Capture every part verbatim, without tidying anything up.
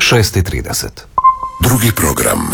šest i trideset. Drugi program.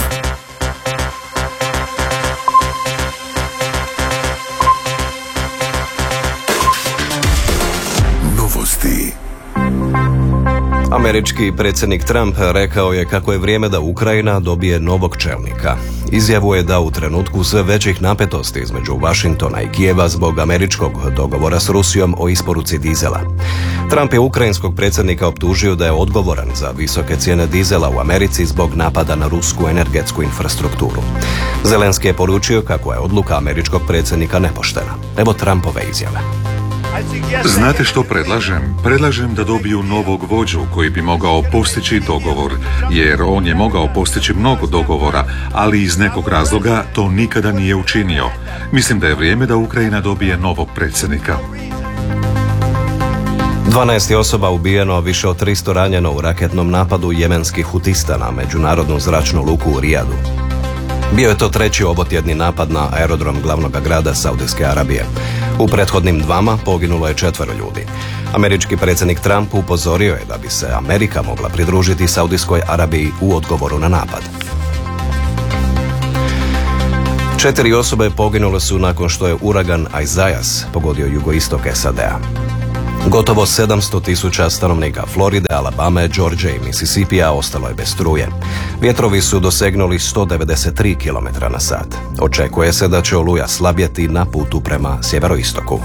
Novosti. Američki predsjednik Trump rekao je kako je vrijeme da Ukrajina dobije novog čelnika. Izjavu je dao u trenutku sve većih napetosti između Washingtona i Kijeva zbog američkog dogovora s Rusijom o isporuci dizela. Trump je ukrajinskog predsjednika optužio da je odgovoran za visoke cijene dizela u Americi zbog napada na rusku energetsku infrastrukturu. Zelenski je poručio kako je odluka američkog predsjednika nepoštena. Evo Trumpove izjave. Znate što predlažem? Predlažem da dobiju novog vođu koji bi mogao postići dogovor, jer on je mogao postići mnogo dogovora, ali iz nekog razloga to nikada nije učinio. Mislim da je vrijeme da Ukrajina dobije novog predsjednika. dvanaest je osoba ubijeno, više od tristo ranjeno u raketnom napadu jemenskih hutista na međunarodnu zračnu luku u Rijadu. Bio je to treći ovotjedni napad na aerodrom glavnog grada Saudijske Arabije. U prethodnim dvama poginulo je četvero ljudi. Američki predsjednik Trump upozorio je da bi se Amerika mogla pridružiti Saudijskoj Arabiji u odgovoru na napad. Četiri osobe poginule su nakon što je uragan Isaias pogodio jugoistok S A D-a. Gotovo sedamsto tisuća stanovnika Floride, Alabame, Georgije i Mississippija ostalo je bez struje. Vjetrovi su dosegnuli sto devedeset tri kilometra na sat. Očekuje se da će oluja slabjeti na putu prema sjeveroistoku.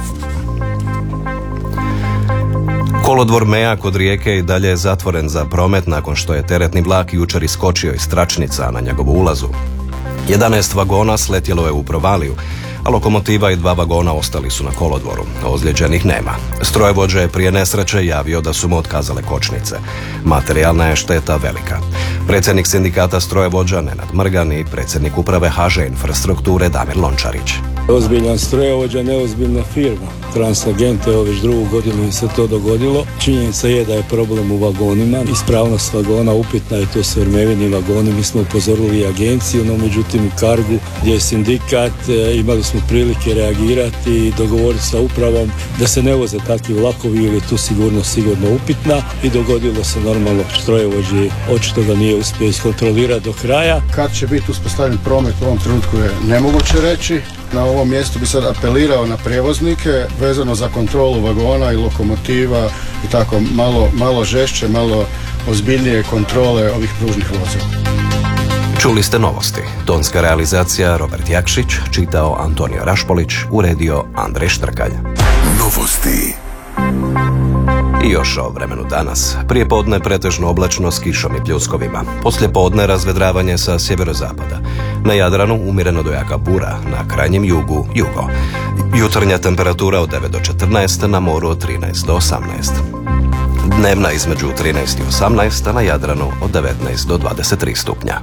Kolodvor Mea kod Rijeke i dalje je zatvoren za promet nakon što je teretni vlak jučer iskočio iz tračnica na njegovu ulazu. jedanaest vagona sletjelo je u provaliju, a lokomotiva i dva vagona ostali su na kolodvoru. Ozlijeđenih nema. Strojovođa je prije nesreće javio da su mu otkazale kočnice. Materijalna je šteta velika. Predsjednik sindikata strojovođa Nenad Mrgan i predsjednik uprave H Ž Infrastrukture Damir Lončarić. Ozbiljan strojovođa, neozbiljna firma. Transagent, evo već drugu godinu im se to dogodilo. Činjenica je da je problem u vagonima. Ispravnost vagona upitna je, to su Ermevini vagoni. Mi smo upozorili agenciju, no međutim u Cargu gdje je sindikat, imali smo prilike reagirati i dogovoriti sa upravom da se ne voze takvi vlakovi jer je tu sigurnost sigurno upitna i dogodilo se normalno strojovođi, očito ga nije uspio iskontrolirati do kraja. Kad će biti uspostavljen promet u ovom trenutku je nemoguće reći. Na ovom mjestu bi sad apelirao na prijevoznike vezano za kontrolu vagona i lokomotiva i tako malo, malo žešće, malo ozbiljnije kontrole ovih pružnih vozila. Čuli ste novosti. Tonska realizacija Robert Jakšić, čitao Antonio Rašpolić, uredio Andrej Štrkalj. Novosti. I još o vremenu danas. Prije podne pretežno oblačno s kišom i pljuskovima. Poslije podne razvedravanje sa sjeverozapada. Na Jadranu umjereno do jaka bura, na krajnjem jugu jugo. Jutarnja temperatura od devet do četrnaest, na moru od trinaest do osamnaest. Dnevna između trinaest i osamnaest, a na Jadranu od devetnaest do dvadeset tri stupnja.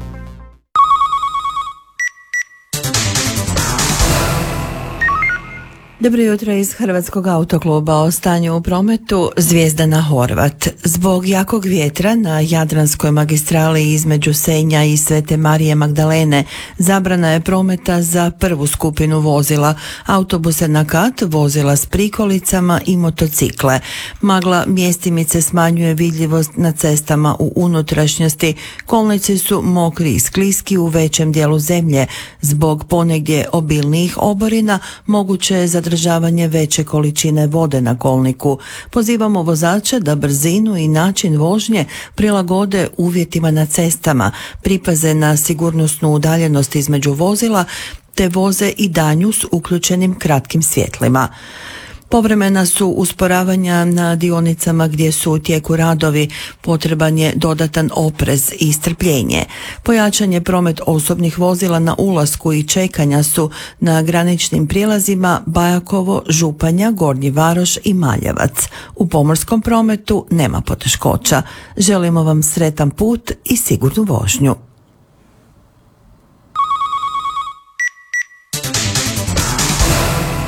Dobro jutro iz Hrvatskog autokluba. O stanju u prometu. Zvijezdana Horvat. Zbog jakog vjetra na Jadranskoj magistrali između Senja i Svete Marije Magdalene zabrana je prometa za prvu skupinu vozila, autobuse na kat, vozila s prikolicama i motocikle. Magla mjestimice smanjuje vidljivost na cestama u unutrašnjosti. Kolnici su mokri i skliski u većem dijelu zemlje. Zbog ponegdje obilnijih oborina moguće je zadržavanje zadržavanje veće količine vode na kolniku. Pozivamo vozače da brzinu i način vožnje prilagode uvjetima na cestama, pripaze na sigurnosnu udaljenost između vozila te voze i danju s uključenim kratkim svjetlima. Povremena su usporavanja na dionicama gdje su u tijeku radovi, potreban je dodatan oprez i strpljenje. Pojačan je promet osobnih vozila na ulasku i čekanja su na graničnim prijelazima Bajakovo, Županja, Gornji Varoš i Maljevac. U pomorskom prometu nema poteškoća. Želimo vam sretan put i sigurnu vožnju.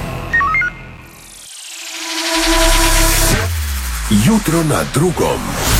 Jutro na drugom.